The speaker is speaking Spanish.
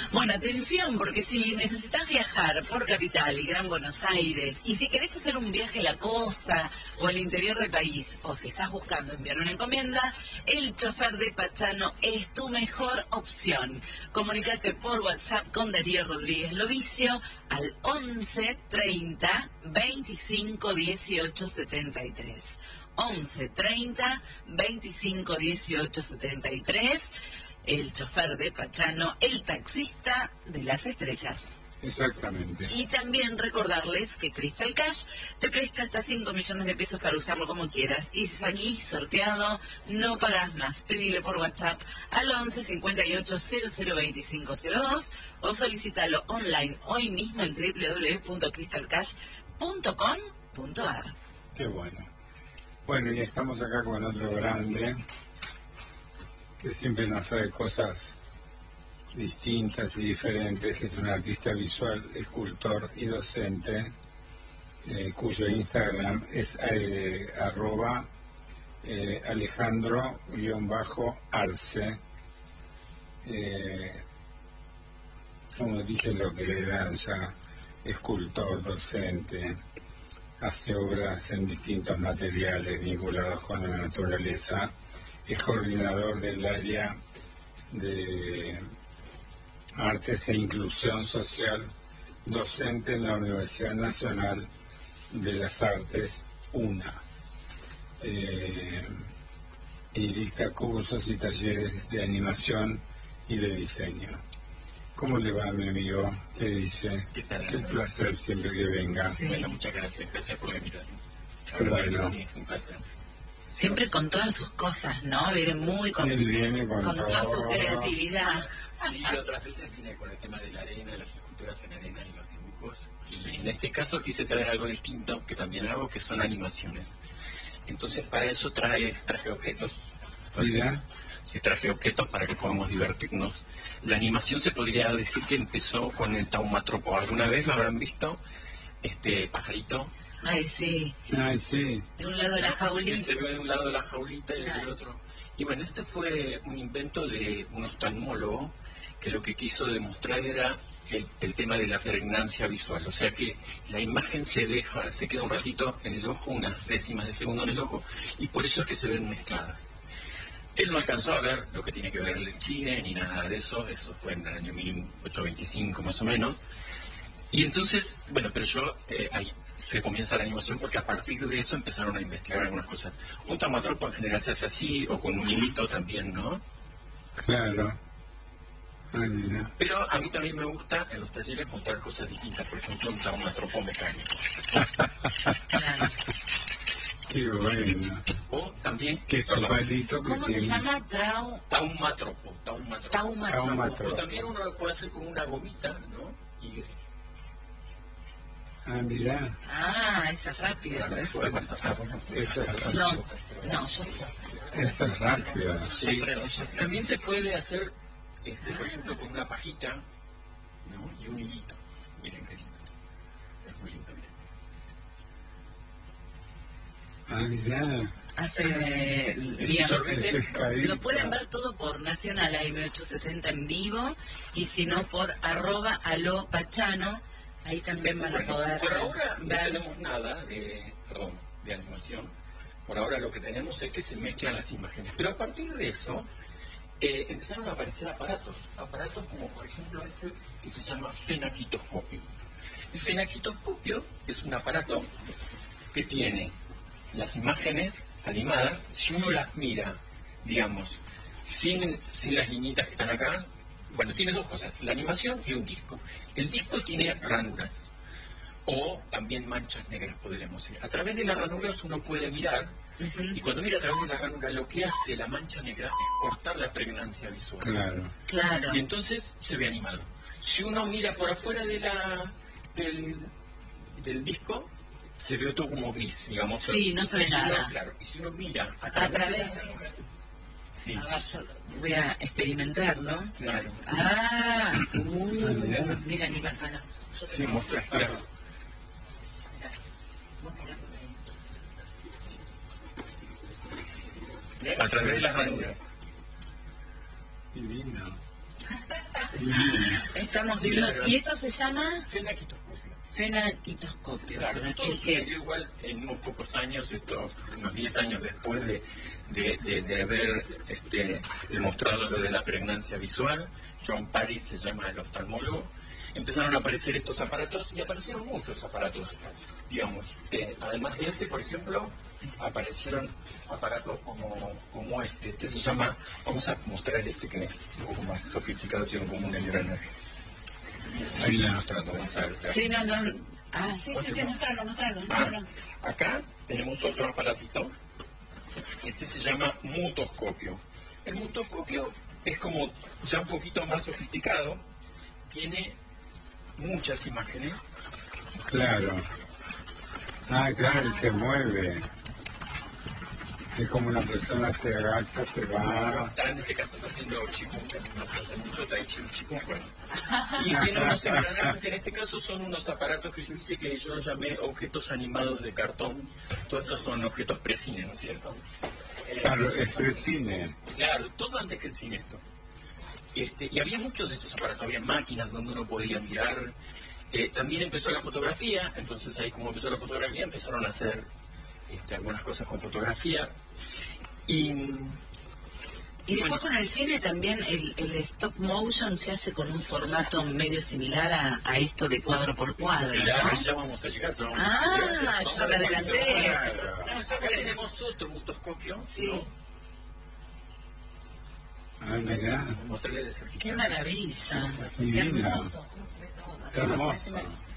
Bueno, atención, porque si necesitas viajar por Capital y Gran Buenos Aires, y si querés hacer un viaje a la costa o al interior del país, o si estás buscando enviar una encomienda, el chofer de Pachano es tu mejor opción. Comunicate por WhatsApp con Darío Rodríguez Lovicio al 11 30 25 18 73. 11 30 25 18 73. El chofer de Pachano, el taxista de las estrellas. Exactamente. Y también recordarles que Crystal Cash te presta hasta 5 millones de pesos para usarlo como quieras. Y si salís sorteado, no pagás más. Pedile por WhatsApp al 11 58 00 25 02 o solicítalo online hoy mismo en www.crystalcash.com.ar. Qué bueno. Bueno, y estamos acá con otro grande que siempre nos trae cosas distintas y diferentes, que es un artista visual, escultor y docente, cuyo Instagram es @Alejandro_Arce. Como dije, lo que era ya escultor, docente, hace obras en distintos materiales vinculados con la naturaleza. Es coordinador del área de Artes e Inclusión Social, docente en la Universidad Nacional de las Artes, UNA, y dicta cursos y talleres de animación y de diseño. ¿Cómo le va, mi amigo? ¿Qué dice? ¿Qué tal? Qué placer siempre que venga. Sí. Bueno, muchas gracias por la invitación. Bueno. Sí, es un placer. Siempre con todas sus cosas, ¿no? Viene muy con toda su creatividad. Sí, otras veces vine con el tema de la arena, las esculturas en arena y los dibujos. Y en este caso quise traer algo distinto, que también hago, que son animaciones. Entonces para eso traje objetos. Mira. Sí, traje objetos para que podamos divertirnos. La animación se podría decir que empezó con el taumatropo. ¿Alguna vez lo habrán visto? Este pajarito. Ay, sí. Ay, sí. De un lado de la Que jaulita. se ve de un lado de la jaulita y del otro. Y bueno, este fue un invento de un oftalmólogo que lo que quiso demostrar era el tema de la pregnancia visual. O sea que la imagen se queda un ratito en el ojo, unas décimas de segundo en el ojo, y por eso es que se ven mezcladas. Él no alcanzó a ver lo que tiene que ver el cine ni nada de eso. Eso fue en el año 1825 más o menos. Y entonces, bueno, pero yo ahí se comienza la animación porque a partir de eso empezaron a investigar algunas cosas. Un taumatropo en general se hace así, o con un hilito también, ¿no? Claro. Ay, mira. Pero a mí también me gusta en los talleres mostrar cosas distintas, por ejemplo, un taumatropo mecánico. Claro. Qué bueno. O también... Que es un palito que ¿Cómo se tiene... llama? Taumatropo. Taumatropo. O también uno lo puede hacer con una gomita, ¿no? Y... Ah, mirá. Ah, esa es rápida. puede pasar. Eso es, No, yo eso es rápido. Sí. También se puede hacer, por ejemplo, con una pajita, ¿no? Y un hilito. Miren qué lindo. Es muy lindo, miren. Ah, mirá. hace lo pueden ver todo por Nacional AM870 en vivo, y si no por @alopachano, ahí también van a poder por ahora no ver. tenemos nada de animación. Por ahora lo que tenemos es que se mezclan las imágenes, pero a partir de eso empezaron a aparecer aparatos como por ejemplo este que se llama fenaquitoscopio. El fenaquitoscopio es un aparato que tiene las imágenes animadas, si uno las mira, digamos, sin las liñitas que están acá. Bueno, tiene dos cosas, la animación y un disco. El disco tiene ranuras, o también manchas negras, podríamos decir. A través de las ranuras uno puede mirar, y cuando mira a través de la ranura, lo que hace la mancha negra es cortar la pregnancia visual. Claro. Y entonces se ve animado. Si uno mira por afuera de del disco, se ve todo como gris, digamos. Sí, no se ve nada. Claro, y si uno mira A través. Sí. A ver, yo voy a experimentarlo. Claro. Mira, Aníbal, para. Sí, muestra, claro. A través de las ranuras. Divino. Estamos viendo, Claro. y esto se llama Fenaquitoscopio. fenaquitoscopio. Claro, El todo que- sucedió igual en unos pocos años, unos 10 años después de haber demostrado lo de la pregnancia visual. John Parry se llama el oftalmólogo. Empezaron a aparecer estos aparatos y aparecieron muchos aparatos, digamos. Además de ese, por ejemplo, aparecieron aparatos como este. Este se llama, vamos a mostrar este que es un poco más sofisticado, tiene como un engranaje. Ahí la mostrando, vamos a ver. Sí, no. Ah, sí, mostralo. Acá tenemos otro aparatito. Este se llama mutoscopio. El mutoscopio es como ya un poquito más sofisticado. Tiene muchas imágenes. Claro. Ah, claro, y se mueve. Es como una persona se agacha, se va. Está, en este caso está haciendo chikungunya, hace mucho tai chi, chikungunya. Y tiene unos engranajes, en este caso son unos aparatos que yo hice que yo los llamé objetos animados de cartón. Todos estos son objetos pre-cine, ¿no es cierto? Claro, es precine. Claro, todo antes que el cine esto. Y había muchos de estos aparatos, había máquinas donde uno podía mirar. También empezó la fotografía, entonces ahí como empezó la fotografía empezaron a hacer algunas cosas con fotografía. Y después con el cine también el stop motion se hace con un formato medio similar a esto de cuadro por cuadro, claro, ¿no? ya vamos a llegar. Yo me adelanté. Acá tenemos otro mutoscopio. Sí. ¿No? Ah, mirá. Mostrarle de cerquita. Qué maravilla. Divina. Qué hermoso. ¿Cómo se ve todo? Qué hermoso.